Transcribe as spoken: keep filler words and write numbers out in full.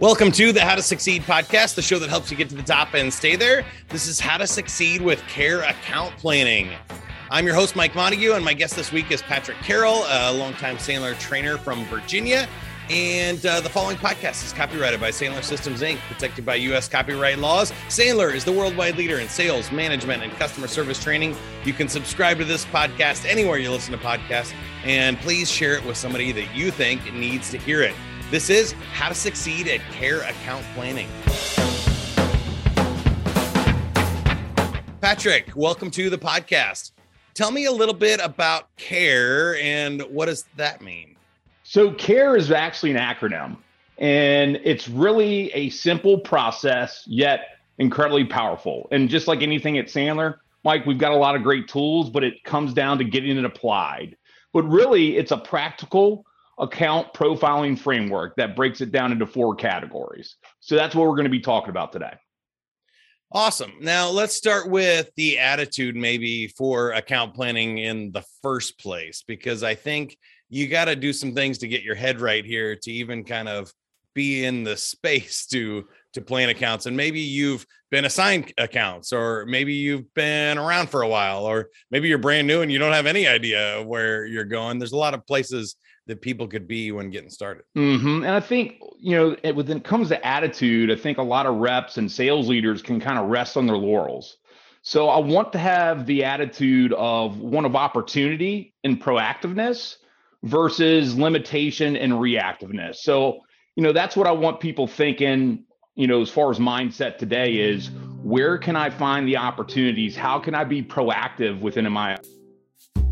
Welcome to the How to Succeed podcast, the show that helps you get to the top and stay there. This is How to Succeed with Care Account Planning. I'm your host, Mike Montague, and my guest this week is Patrick Carroll, a longtime Sandler trainer from Virginia. And uh, the following podcast is copyrighted by Sandler Systems, Incorporated, protected by U S copyright laws. Sandler is the worldwide leader in sales, management, and customer service training. You can subscribe to this podcast anywhere you listen to podcasts, and please share it with somebody that you think needs to hear it. This is How to Succeed at Care Account Planning. Patrick, welcome to the podcast. Tell me a little bit about CARE and what does that mean? So CARE is actually an acronym, and it's really a simple process, yet incredibly powerful. And just like anything at Sandler, Mike, we've got a lot of great tools, but it comes down to getting it applied. But really, it's a practical account profiling framework that breaks it down into four categories. So that's what we're going to be talking about today. Awesome. Now let's start with the attitude maybe for account planning in the first place, because I think you got to do some things to get your head right here to even kind of be in the space to to plan accounts. And maybe you've been assigned accounts, or maybe you've been around for a while, or maybe you're brand new and you don't have any idea where you're going. There's a lot of places that people could be when getting started. Mm-hmm. And I think, you know, it, when it comes to attitude, I think a lot of reps and sales leaders can kind of rest on their laurels. So I want to have the attitude of one of opportunity and proactiveness versus limitation and reactiveness. So, you know, that's what I want people thinking, you know, as far as mindset today is, where can I find the opportunities? How can I be proactive within my